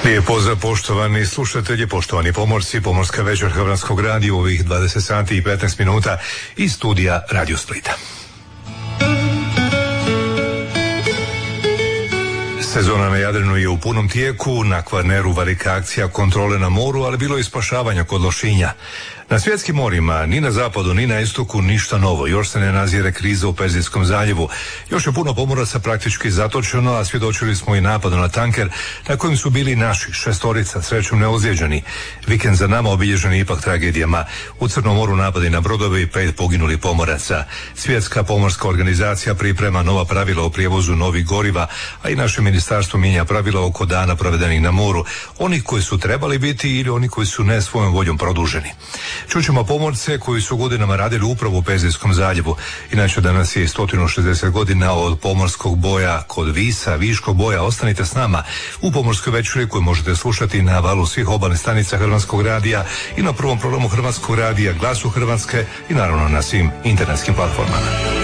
Lijep pozdrav poštovani slušatelji, poštovani pomorci, pomorska večer Hrvatskog radija u ovih 20 sati i 15 minuta iz studija Radio Splita. Sezona na Jadranu je u punom tijeku, na Kvarneru velika akcija kontrole na moru, ali bilo je i spašavanja kod Lošinja. Na svjetskim morima, ni na zapadu, ni na istoku, ništa novo. Još se ne nazire kriza u Perzijskom zaljevu. Još je puno pomoraca praktički zatočeno, a svjedočili smo i napadu na tanker na kojem su bili naši 6, srećom neozlijeđeni. Vikend za nama obilježen ipak tragedijama. U Crnom moru napadi na brodove i 5 poginulih pomoraca. Svjetska pomorska organizacija priprema nova pravila o prijevozu novih goriva, a i naše ministarstvo mijenja pravila oko dana provedenih na moru. Oni koji su trebali biti ili oni koji su ne svojom voljom produženi. Čućemo pomorce koji su godinama radili upravo u Perzijskom zaljevu. Inače danas je 160 godina od pomorskog boja kod Visa, Viškog boja. Ostanite s nama u pomorskoj večeri koju možete slušati na valu svih obalnih stanica Hrvatskog radija i na prvom programu Hrvatskog radija, Glasu Hrvatske i naravno na svim internetskim platformama.